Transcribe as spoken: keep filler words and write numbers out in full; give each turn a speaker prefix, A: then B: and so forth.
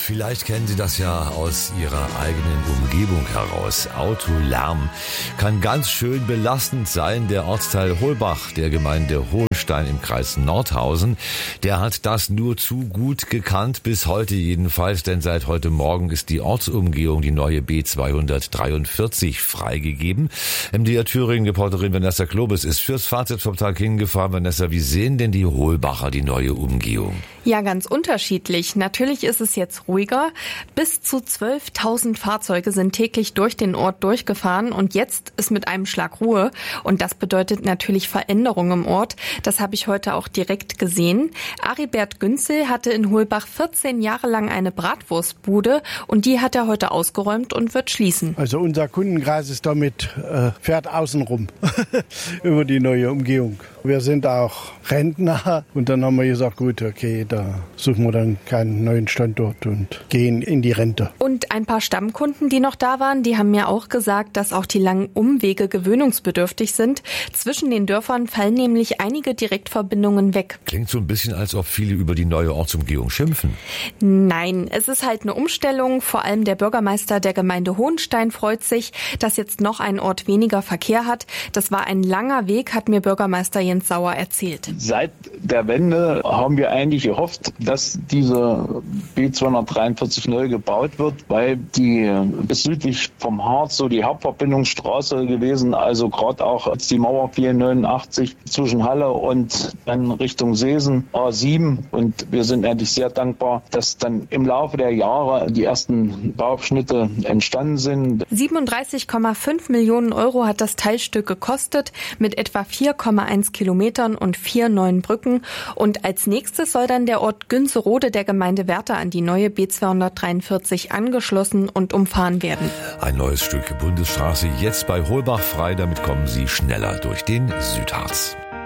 A: Vielleicht kennen Sie das ja aus Ihrer eigenen Umgebung heraus. Autolärm kann ganz schön belastend sein. Der Ortsteil Holbach der Gemeinde Hohenstein im Kreis Nordhausen, der hat das nur zu gut gekannt, bis heute jedenfalls, denn seit heute Morgen ist die Ortsumgehung, die neue B zweihundertdreiundvierzig, freigegeben. M D R Thüringen-Reporterin Vanessa Klobes ist fürs Fazit vom Tag hingefahren. Vanessa, wie sehen denn die Holbacher die neue Umgehung?
B: Ja, ganz unterschiedlich. Natürlich ist es jetzt ruhiger. Bis zu zwölftausend Fahrzeuge sind täglich durch den Ort durchgefahren und jetzt ist mit einem Schlag Ruhe. Und das bedeutet natürlich Veränderung im Ort. Das habe ich heute auch direkt gesehen. Aribert Günzel hatte in Holbach vierzehn Jahre lang eine Bratwurstbude und die hat er heute ausgeräumt und wird schließen.
C: Also unser Kundenkreis ist damit, äh, fährt außen rum über die neue Umgehung. Wir sind auch Rentner und dann haben wir gesagt, gut, okay, da suchen wir dann keinen neuen Standort und gehen in die Rente.
B: Und ein paar Stammkunden, die noch da waren, die haben mir auch gesagt, dass auch die langen Umwege gewöhnungsbedürftig sind. Zwischen den Dörfern fallen nämlich einige Direktverbindungen weg.
A: Klingt so ein bisschen, als ob viele über die neue Ortsumgehung schimpfen.
B: Nein, es ist halt eine Umstellung. Vor allem der Bürgermeister der Gemeinde Hohenstein freut sich, dass jetzt noch ein Ort weniger Verkehr hat. Das war ein langer Weg, hat mir Bürgermeister Jens Sauer erzählt.
D: Seit der Wende haben wir eigentlich gehofft, dass diese B zweihundertdreiundvierzig neu gebaut wird, weil die bis südlich vom Harz so die Hauptverbindungsstraße gewesen, also gerade auch als die Mauer fiel neunundachtzig zwischen Halle und dann Richtung Seesen A sieben, und wir sind eigentlich sehr dankbar, dass dann im Laufe der Jahre die ersten Bauabschnitte entstanden sind.
B: siebenunddreißig Komma fünf Millionen Euro hat das Teilstück gekostet mit etwa vier Komma eins Kilometern und vier neuen Brücken. Und als nächstes soll dann der Ort Günzerode der Gemeinde Werther an die neue B zweihundertdreiundvierzig angeschlossen und umfahren werden.
A: Ein neues Stück Bundesstraße jetzt bei Holbach frei, damit kommen Sie schneller durch den Südharz.